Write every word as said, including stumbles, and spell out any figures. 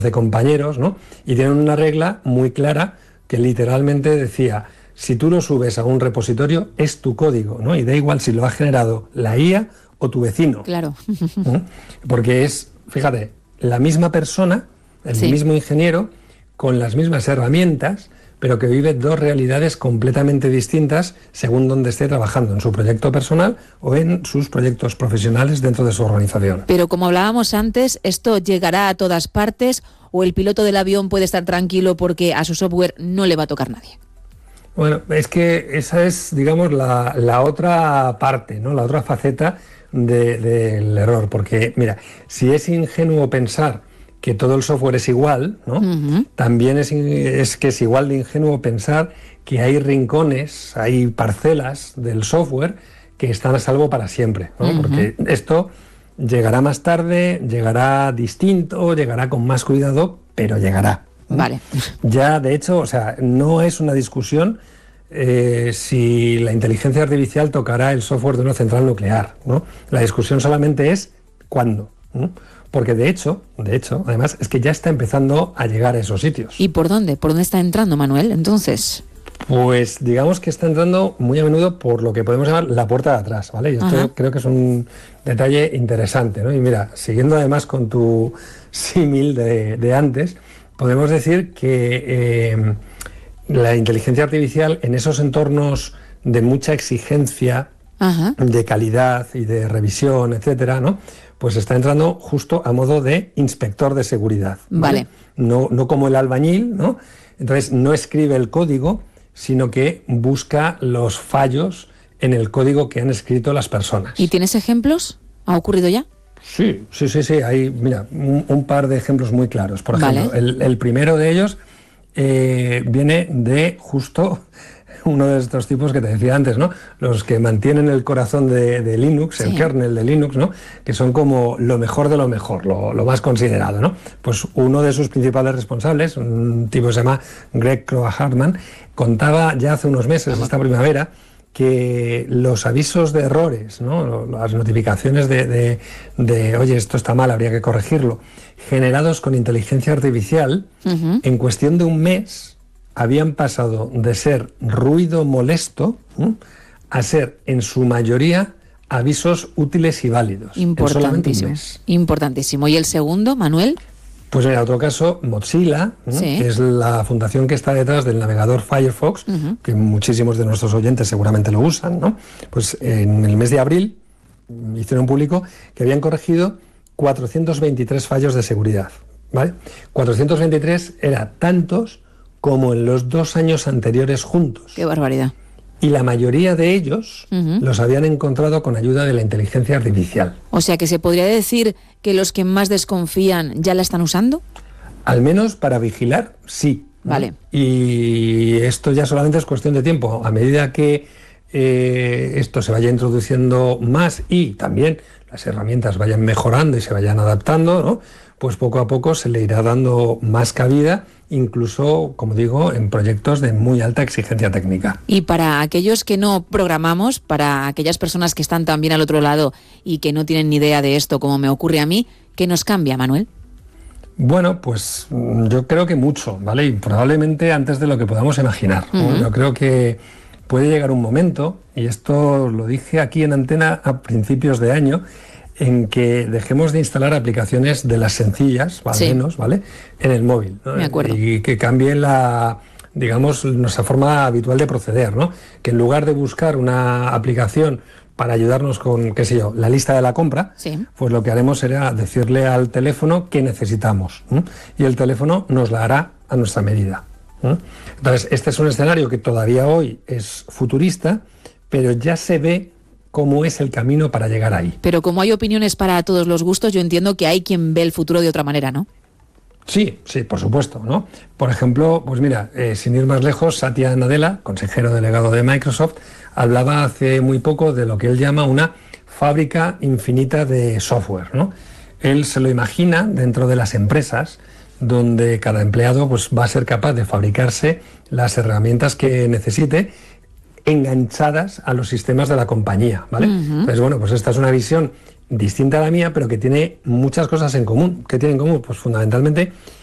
de compañeros, ¿no? Y tienen una regla muy clara que literalmente decía: si tú lo subes a un repositorio, es tu código, ¿no? Y da igual si lo ha generado la I A o tu vecino. Claro. ¿no? Porque es, fíjate, la misma persona, el sí. mismo ingeniero, con las mismas herramientas, pero que vive dos realidades completamente distintas según donde esté trabajando, en su proyecto personal o en sus proyectos profesionales dentro de su organización. Pero como hablábamos antes, ¿esto llegará a todas partes o el piloto del avión puede estar tranquilo porque a su software no le va a tocar nadie? Bueno, es que esa es, digamos, la, la otra parte, ¿no? La otra faceta de, del error, porque, mira, si es ingenuo pensar que todo el software es igual, ¿no? Uh-huh. También es, es que es igual de ingenuo pensar que hay rincones, hay parcelas del software que están a salvo para siempre, ¿no? Uh-huh. Porque esto llegará más tarde, llegará distinto, llegará con más cuidado, pero llegará. ¿no? Vale. Ya, de hecho, o sea, no es una discusión eh, si la inteligencia artificial tocará el software de una central nuclear, ¿no? La discusión solamente es cuándo, ¿no? Porque de hecho, de hecho, además, es que ya está empezando a llegar a esos sitios. ¿Y por dónde? ¿Por dónde está entrando, Manuel, entonces? Pues digamos que está entrando muy a menudo por lo que podemos llamar la puerta de atrás, ¿vale? Y esto Ajá. creo que es un detalle interesante, ¿no? Y mira, siguiendo además con tu símil de, de antes, podemos decir que eh, la inteligencia artificial en esos entornos de mucha exigencia, Ajá. de calidad y de revisión, etcétera, ¿no? Pues está entrando justo a modo de inspector de seguridad. Vale. ¿vale? No, no como el albañil, ¿no? Entonces no escribe el código, sino que busca los fallos en el código que han escrito las personas. ¿Y tienes ejemplos? ¿Ha ocurrido ya? Sí, sí, sí, sí. Hay, mira, un, un par de ejemplos muy claros. Por ejemplo, vale. el, el primero de ellos eh, viene de justo uno de estos tipos que te decía antes, ¿no? Los que mantienen el corazón de, de Linux, sí. el kernel de Linux, ¿no? Que son como lo mejor de lo mejor, lo, lo más considerado, ¿no? Pues uno de sus principales responsables, un tipo que se llama Greg Kroah-Hartman, contaba ya hace unos meses, esta primavera, que los avisos de errores, ¿no? Las notificaciones de, de, de oye, esto está mal, habría que corregirlo, generados con inteligencia artificial, uh-huh. en cuestión de un mes habían pasado de ser ruido molesto ¿eh? a ser, en su mayoría, avisos útiles y válidos. Importantísimo. Importantísimo. ¿Y el segundo, Manuel? Pues mira, otro caso, Mozilla, ¿eh? sí. que es la fundación que está detrás del navegador Firefox, uh-huh. que muchísimos de nuestros oyentes seguramente lo usan, ¿no? Pues en el mes de abril hicieron público que habían corregido cuatrocientos veintitrés fallos de seguridad, ¿vale? cuatrocientos veintitrés era tantos como en los dos años anteriores juntos. ¡Qué barbaridad! Y la mayoría de ellos uh-huh. los habían encontrado con ayuda de la inteligencia artificial. O sea, que se podría decir que los que más desconfían ya la están usando. Al menos para vigilar, sí. Vale. Y esto ya solamente es cuestión de tiempo. A medida que eh, esto se vaya introduciendo más y también las herramientas vayan mejorando y se vayan adaptando, ¿no? Pues poco a poco se le irá dando más cabida, incluso, como digo, en proyectos de muy alta exigencia técnica. Y para aquellos que no programamos, para aquellas personas que están también al otro lado y que no tienen ni idea de esto, como me ocurre a mí, ¿qué nos cambia, Manuel? Bueno, pues yo creo que mucho, ¿vale? Y probablemente antes de lo que podamos imaginar. Uh-huh. Yo creo que puede llegar un momento, y esto lo dije aquí en Antena a principios de año, en que dejemos de instalar aplicaciones de las sencillas, al sí. menos, ¿vale? En el móvil, ¿no? Me acuerdo. Y que cambie la, digamos, nuestra forma habitual de proceder, ¿no? Que en lugar de buscar una aplicación para ayudarnos con, qué sé yo, la lista de la compra, sí. pues lo que haremos será decirle al teléfono qué necesitamos, ¿no? Y el teléfono nos la hará a nuestra medida, ¿no? Entonces, este es un escenario que todavía hoy es futurista, pero ya se ve cómo es el camino para llegar ahí. Pero como hay opiniones para todos los gustos, yo entiendo que hay quien ve el futuro de otra manera, ¿no? Sí, sí, por supuesto, ¿no? Por ejemplo, pues mira, eh, sin ir más lejos, Satya Nadella, consejero delegado de Microsoft, hablaba hace muy poco de lo que él llama una fábrica infinita de software, ¿no? Él se lo imagina dentro de las empresas, donde cada empleado pues, va a ser capaz de fabricarse las herramientas que necesite, enganchadas a los sistemas de la compañía, ¿vale? Uh-huh. Entonces, bueno, pues esta es una visión distinta a la mía, pero que tiene muchas cosas en común. ¿Qué tiene en común? Pues fundamentalmente